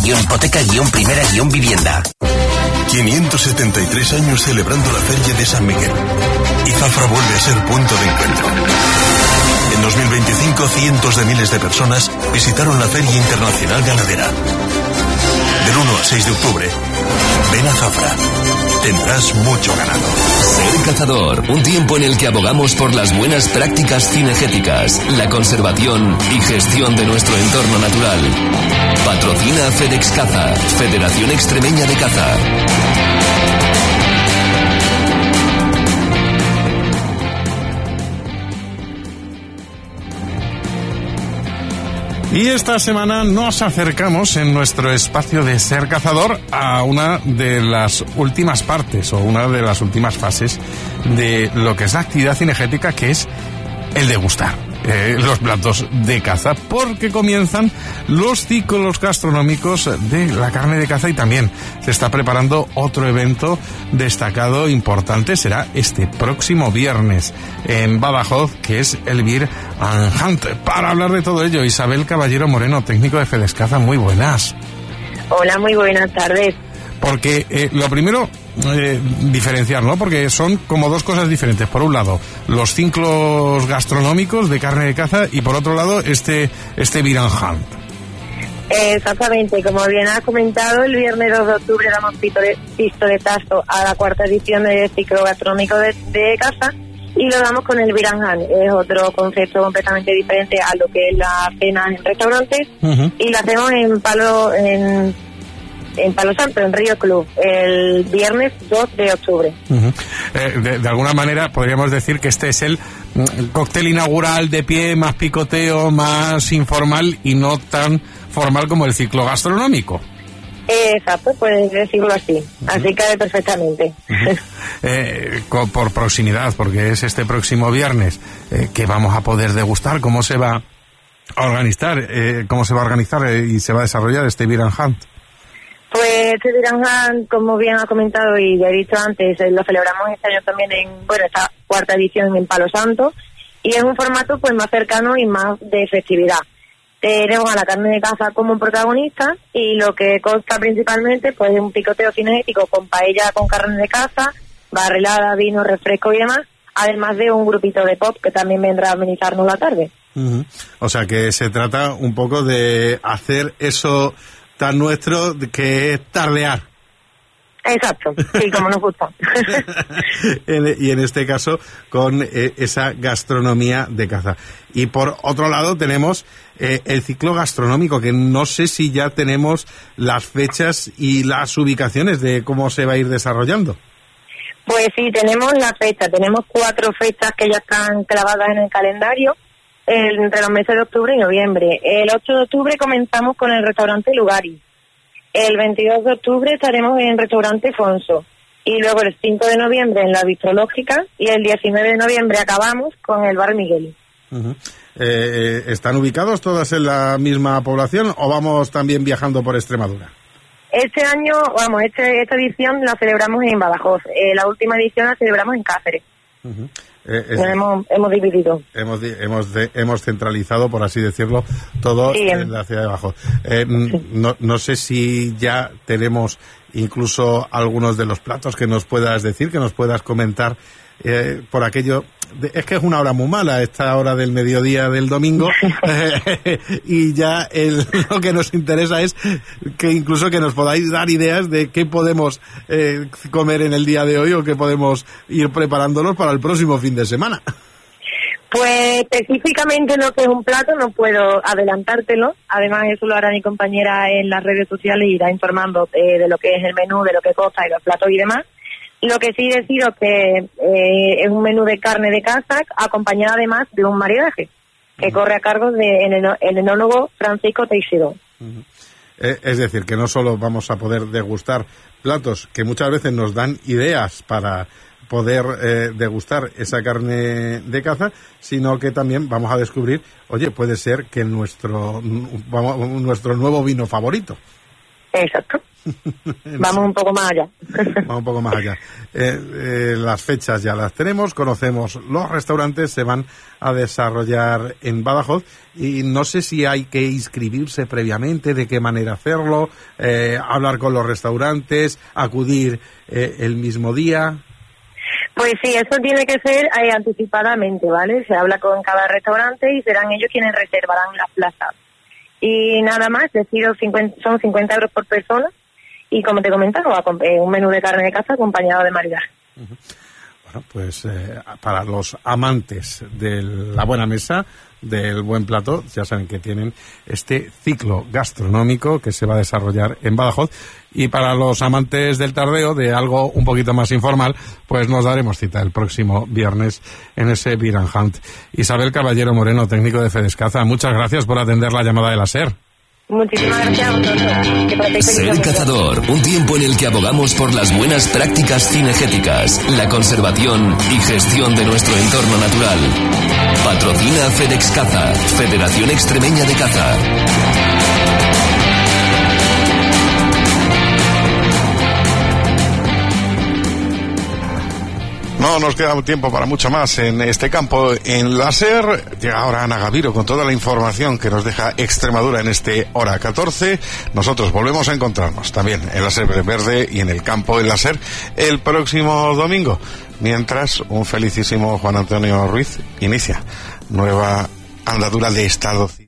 Zafra-hipoteca-primera-vivienda. 573 años celebrando la Feria de San Miguel. Y Zafra vuelve a ser punto de encuentro. En 2025, cientos de miles de personas visitaron la Feria Internacional Ganadera. Del 1 al 6 de octubre, ven a Zafra. Tendrás mucho ganado. Ser Cazador, un tiempo en el que abogamos por las buenas prácticas cinegéticas, la conservación y gestión de nuestro entorno natural. Patrocina FedEx Caza, Federación Extremeña de Caza. Y esta semana nos acercamos en nuestro espacio de Ser Cazador a una de las últimas partes o una de las últimas fases de lo que es la actividad cinegética, que es el degustar los platos de caza, porque comienzan los ciclos gastronómicos de la carne de caza y también se está preparando otro evento destacado importante. Será este próximo viernes en Badajoz, que es el Beer and Hunt. Para hablar de todo ello, Isabel Caballero Moreno, técnico de FedEx Caza, muy buenas. Hola, muy buenas tardes. Porque lo primero, diferenciar, ¿no? Porque son como dos cosas diferentes. Por un lado, los ciclos gastronómicos de carne de caza y por otro lado, este Beer and Hunt. Exactamente, como bien has comentado, el viernes 2 de octubre damos pistoletazo a la cuarta edición del ciclo gastronómico de caza y lo damos con el Beer and Hunt. Es otro concepto completamente diferente a lo que es la cena en restaurantes. Y lo hacemos en Palo Santo, en Río Club, el viernes 2 de octubre. De alguna manera podríamos decir que este es el cóctel inaugural de pie, más picoteo, más informal y no tan formal como el ciclo gastronómico. Exacto, puedes decirlo así. Así cae perfectamente. Por proximidad, porque es este próximo viernes que vamos a poder degustar. ¿Cómo se va a organizar? ¿Cómo se va a organizar y se va a desarrollar este Beer and Hunt? Pues este Beer and Hunt, como bien ha comentado y ya he dicho antes, lo celebramos este año también esta cuarta edición en Palo Santo, y es un formato pues más cercano y más de festividad. Tenemos a la carne de caza como protagonista y lo que consta principalmente pues es un picoteo cinegético con paella con carne de caza, barrelada, vino, refresco y demás, además de un grupito de pop que también vendrá a amenizarnos la tarde. O sea que se trata un poco de hacer eso tan nuestro que es tardear. Exacto, sí, como nos gusta. Y en este caso con esa gastronomía de caza. Y por otro lado tenemos el ciclo gastronómico, que no sé si ya tenemos las fechas y las ubicaciones de cómo se va a ir desarrollando. Pues sí, tenemos la fecha, tenemos 4 fechas que ya están clavadas en el calendario, entre los meses de octubre y noviembre. El 8 de octubre comenzamos con el restaurante Lugari. El 22 de octubre estaremos en el restaurante Fonso. Y luego el 5 de noviembre en la Bistrológica y el 19 de noviembre acabamos con el Bar Miguel. ¿Están ubicados todas en la misma población o vamos también viajando por Extremadura? Este año, esta edición la celebramos en Badajoz. La última edición la celebramos en Cáceres. Hemos dividido. Hemos centralizado, por así decirlo, todo en la ciudad de Badajoz. No sé si ya tenemos incluso algunos de los platos que nos puedas decir, que nos puedas comentar por aquello. Es que es una hora muy mala, esta hora del mediodía del domingo, y ya lo que nos interesa es que incluso que nos podáis dar ideas de qué podemos comer en el día de hoy o qué podemos ir preparándonos para el próximo fin de semana. Pues específicamente lo que es un plato no puedo adelantártelo, además eso lo hará mi compañera en las redes sociales y irá informando de lo que es el menú, de lo que consta y los platos y demás. Lo que sí deciros que es un menú de carne de caza acompañada además de un maridaje que corre a cargo del enólogo Francisco Teixidó. Es decir, que no solo vamos a poder degustar platos que muchas veces nos dan ideas para poder degustar esa carne de caza, sino que también vamos a descubrir, oye, puede ser que nuestro nuevo vino favorito. Exacto. Vamos un poco más allá. Vamos un poco más allá. Las fechas ya las tenemos, conocemos los restaurantes, se van a desarrollar en Badajoz y no sé si hay que inscribirse previamente, de qué manera hacerlo, hablar con los restaurantes, acudir el mismo día. Pues sí, eso tiene que ser anticipadamente, ¿vale? Se habla con cada restaurante y serán ellos quienes reservarán las plazas. Y nada más, decido son 50 euros por persona y, como te comentaba, un menú de carne de caza acompañado de maridaje. Bueno, pues para los amantes de la buena mesa, del buen plato, ya saben que tienen este ciclo gastronómico que se va a desarrollar en Badajoz. Y para los amantes del tardeo, de algo un poquito más informal, pues nos daremos cita el próximo viernes en ese Beer and Hunt. Isabel Caballero Moreno, técnico de Fedescaza, muchas gracias por atender la llamada de la SER. Muchísimas gracias a vosotros. Ser Cazador, un tiempo en el que abogamos por las buenas prácticas cinegéticas, la conservación y gestión de nuestro entorno natural. Patrocina FedEx Caza, Federación Extremeña de Caza. No nos queda tiempo para mucho más en este campo en la SER. Llega ahora Ana Gaviro con toda la información que nos deja Extremadura en este hora 14. Nosotros volvemos a encontrarnos también en la SER Verde y en el campo en la SER el próximo domingo. Mientras, un felicísimo Juan Antonio Ruiz inicia nueva andadura de Estado.